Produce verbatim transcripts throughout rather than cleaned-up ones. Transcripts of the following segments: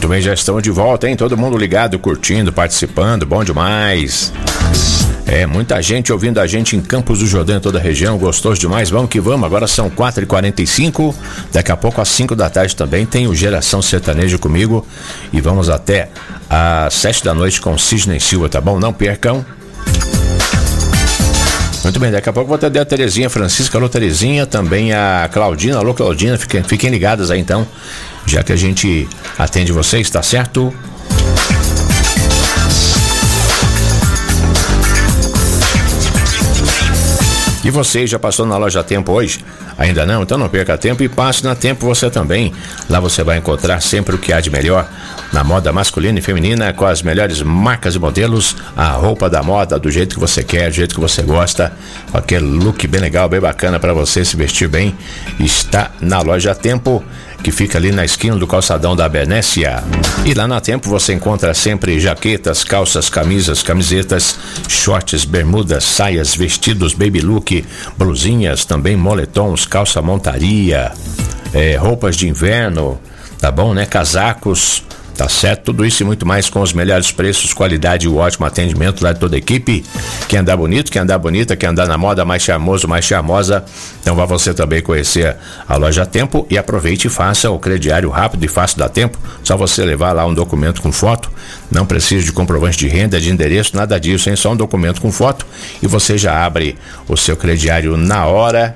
Muito bem, já estamos de volta, hein? Todo mundo ligado, curtindo, participando, bom demais. É, muita gente ouvindo a gente em Campos do Jordão, em toda a região, gostoso demais, vamos que vamos. Agora são quatro e quarenta e cinco, daqui a pouco às cinco da tarde também tem o Geração Sertaneja comigo e vamos até às sete da noite com Sidney Silva, tá bom? Não percam. Muito bem, daqui a pouco vou atender a Terezinha Francisca, alô Terezinha, também a Claudina, alô Claudina, fiquem, fiquem ligadas aí então, já que a gente atende vocês, tá certo? E você já passou na Loja Tempo hoje? Ainda não? Então não perca tempo e passe na Tempo você também. Lá você vai encontrar sempre o que há de melhor na moda masculina e feminina, com as melhores marcas e modelos, a roupa da moda do jeito que você quer, do jeito que você gosta, com aquele look bem legal, bem bacana para você se vestir bem. Está na Loja Tempo, que fica ali na esquina do calçadão da Bernécia. E lá na Tempo você encontra sempre jaquetas, calças, camisas, camisetas, shorts, bermudas, saias, vestidos, baby look, blusinhas, também moletons, calça montaria, é, roupas de inverno, tá bom, né? Casacos, tá certo? Tudo isso e muito mais com os melhores preços, qualidade e o ótimo atendimento lá de toda a equipe. Quer andar bonito, quer andar bonita, quer andar na moda mais charmoso, mais charmosa, então vá você também conhecer a Loja Tempo e aproveite e faça o crediário rápido e fácil da Tempo. Só você levar lá um documento com foto, não precisa de comprovante de renda, de endereço, nada disso, hein? Só um documento com foto e você já abre o seu crediário na hora,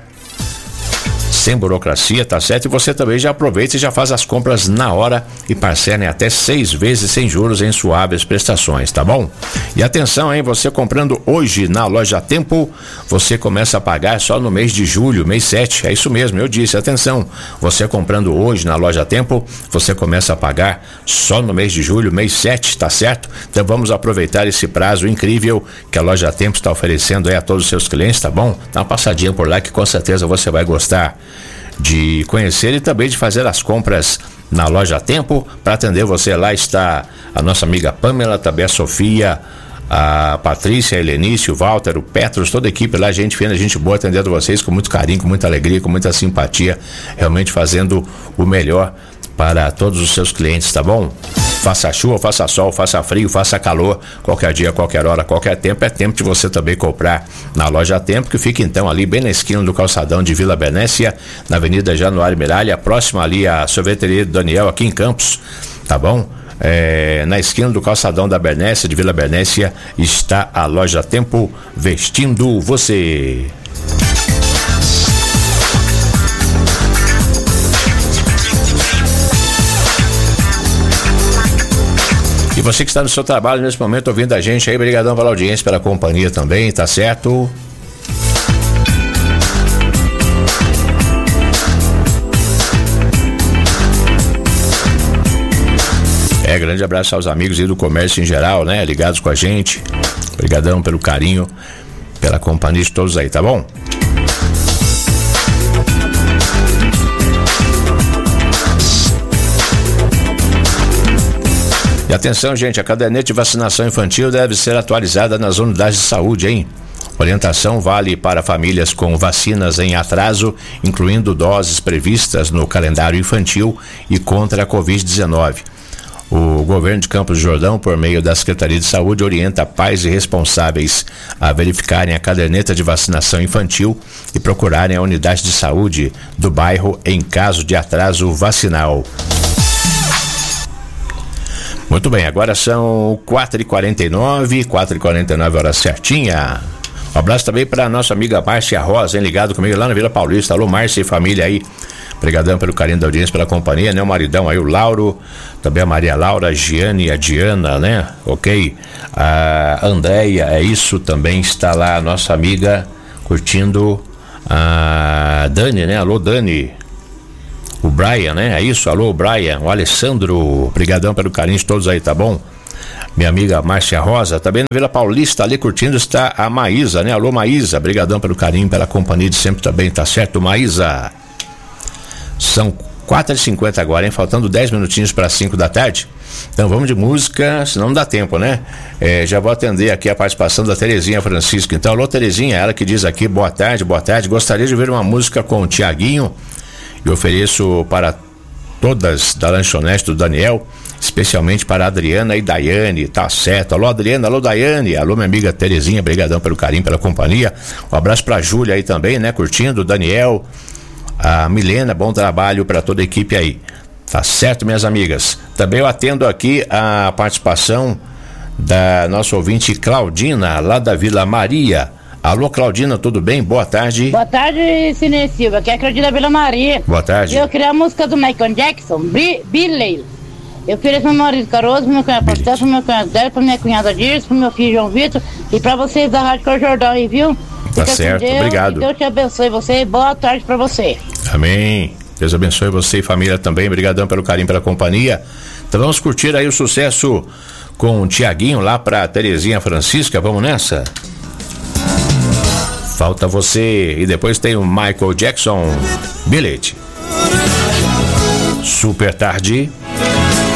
sem burocracia, tá certo? E você também já aproveita e já faz as compras na hora e parcela em até seis vezes sem juros em suaves prestações, tá bom? E atenção, hein? Você comprando hoje na Loja Tempo, você começa a pagar só no mês de julho, mês sete, é isso mesmo, eu disse, atenção, você comprando hoje na Loja Tempo, você começa a pagar só no mês de julho, mês sete, tá certo? Então vamos aproveitar esse prazo incrível que a Loja Tempo está oferecendo aí a todos os seus clientes, tá bom? Dá uma passadinha por lá que com certeza você vai gostar de conhecer e também de fazer as compras na Loja Tempo. Para atender você lá está a nossa amiga Pamela, também a Sofia, a Patrícia, a Helenice, o Walter, o Petros, toda a equipe lá, gente fina, gente boa, atendendo vocês com muito carinho, com muita alegria, com muita simpatia, realmente fazendo o melhor para todos os seus clientes, tá bom? Faça chuva, faça sol, faça frio, faça calor, qualquer dia, qualquer hora, qualquer tempo, é tempo de você também comprar na Loja Tempo, que fica então ali bem na esquina do calçadão de Vila Bernécia, na Avenida Januário Miralha, próxima ali à sorveteria do Daniel, aqui em Campos, tá bom? É, na esquina do calçadão da Bernécia, de Vila Bernécia, está a Loja Tempo vestindo você. E você que está no seu trabalho nesse momento ouvindo a gente aí, brigadão pela audiência, pela companhia também, tá certo? É, grande abraço aos amigos aí do comércio em geral, né? Ligados com a gente. Brigadão pelo carinho, pela companhia de todos aí, tá bom? E atenção, gente, a caderneta de vacinação infantil deve ser atualizada nas unidades de saúde, hein? Orientação vale para famílias com vacinas em atraso, incluindo doses previstas no calendário infantil e contra a covid dezenove. O governo de Campos do Jordão, por meio da Secretaria de Saúde, orienta pais e responsáveis a verificarem a caderneta de vacinação infantil e procurarem a unidade de saúde do bairro em caso de atraso vacinal. Muito bem, agora são quatro e quarenta e nove, quatro e quarenta e nove horas certinha. Um abraço também para a nossa amiga Márcia Rosa, hein, ligado comigo lá na Vila Paulista. Alô, Márcia e família aí. Obrigadão pelo carinho da audiência, pela companhia, né? O maridão aí, o Lauro, também a Maria Laura, a Giane, a Diana, né? Ok? A Andréia, é isso, também está lá a nossa amiga curtindo a Dani, né? Alô, Dani. O Brian, né? É isso, alô, Brian, o Alessandro, obrigadão pelo carinho de todos aí, tá bom? Minha amiga Márcia Rosa, também na Vila Paulista, ali curtindo está a Maísa, né? Alô, Maísa, obrigadão pelo carinho, pela companhia de sempre também, tá certo, Maísa? São quatro e cinquenta agora, hein? Faltando dez minutinhos para cinco da tarde. Então vamos de música, senão não dá tempo, né? É, já vou atender aqui a participação da Terezinha Francisco. Então, alô, Terezinha, ela que diz aqui, boa tarde, boa tarde. Gostaria de ver uma música com o Tiaguinho e ofereço para todas da lanchonete do Daniel, especialmente para a Adriana e Daiane, tá certo. Alô Adriana, alô Daiane, alô minha amiga Terezinha, brigadão pelo carinho, pela companhia. Um abraço pra Júlia aí também, né, curtindo, Daniel, a Milena, bom trabalho para toda a equipe aí. Tá certo, minhas amigas. Também eu atendo aqui a participação da nossa ouvinte Claudina, lá da Vila Maria. Alô, Claudina, tudo bem? Boa tarde. Boa tarde, Cine Silva, aqui é a Claudina da Vila Maria. Boa tarde. Eu queria a música do Michael Jackson, Billy. Eu queria pro meu marido Caroso, pro meu cunhado Pastel, pro meu cunhado Délio, pra minha cunhada Dirce, pro meu filho João Vitor e pra vocês da Rádio Cor Jordão aí, viu? Tá certo, Deus, obrigado. Que Deus te abençoe você, boa tarde pra você. Amém. Deus abençoe você e família também, obrigadão pelo carinho, pela companhia. Então vamos curtir aí o sucesso com o Tiaguinho lá pra Terezinha Francisca, vamos nessa? Falta você e depois tem o Michael Jackson, Bilhete. Super tarde.